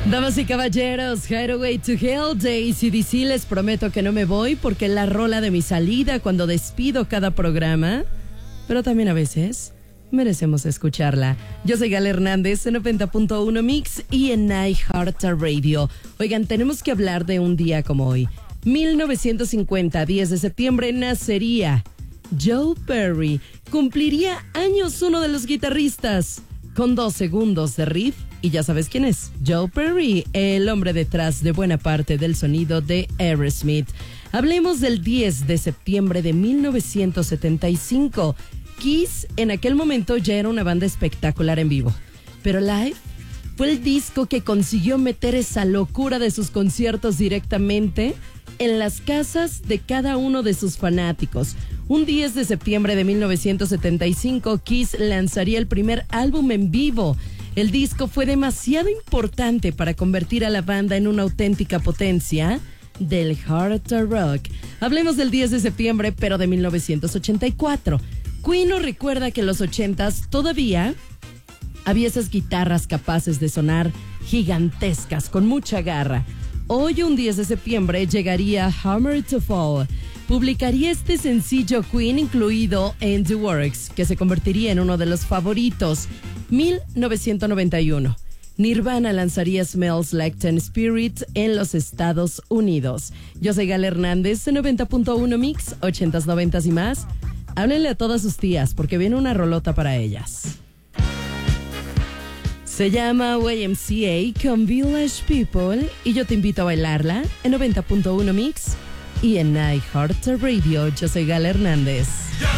Damas y caballeros, Hideaway to Hell de AC/DC. Les prometo que no me voy porque es la rola de mi salida cuando despido cada programa, pero también a veces merecemos escucharla. Yo soy Gal Hernández en 90.1 Mix y en iHeartRadio. Oigan, tenemos que hablar de un día como hoy. 1950, 10 de septiembre, nacería Joe Perry. Cumpliría años uno de los guitarristas con 2 segundos de riff. Y ya sabes quién es, Joe Perry, el hombre detrás de buena parte del sonido de Aerosmith. Hablemos del 10 de septiembre de 1975. Kiss en aquel momento ya era una banda espectacular en vivo, pero Live fue el disco que consiguió meter esa locura de sus conciertos directamente en las casas de cada uno de sus fanáticos. Un 10 de septiembre de 1975, Kiss lanzaría el primer álbum en vivo. El disco fue demasiado importante para convertir a la banda en una auténtica potencia del hard rock. Hablemos del 10 de septiembre, pero de 1984. Queen nos recuerda que en los 80s todavía había esas guitarras capaces de sonar gigantescas, con mucha garra. Hoy, un 10 de septiembre, llegaría Hammer to Fall. Publicaría este sencillo Queen incluido en The Works, que se convertiría en uno de los favoritos. 1991. Nirvana lanzaría Smells Like Teen Spirit en los Estados Unidos. Yo soy Gal Hernández, 90.1 Mix, 80s, 90s y más. Háblenle a todas sus tías porque viene una rolota para ellas. Se llama YMCA con Village People y yo te invito a bailarla en 90.1 Mix y en iHeartRadio. Yo soy Gal Hernández.